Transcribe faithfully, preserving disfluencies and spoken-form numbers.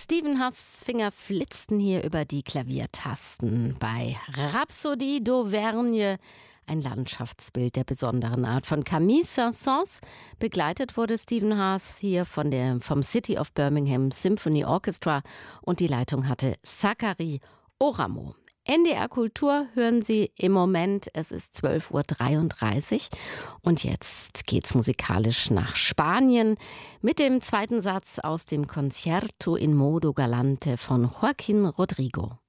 Stephen Haas' Finger flitzten hier über die Klaviertasten bei Rhapsodie d'Auvergne, ein Landschaftsbild der besonderen Art. Von Camille Saint-Saëns begleitet wurde Stephen Haas hier von der, vom City of Birmingham Symphony Orchestra und die Leitung hatte Zachary Oramo. N D R Kultur hören Sie im Moment, es ist zwölf Uhr dreiunddreißig und jetzt geht's musikalisch nach Spanien mit dem zweiten Satz aus dem Concerto in Modo Galante von Joaquín Rodrigo.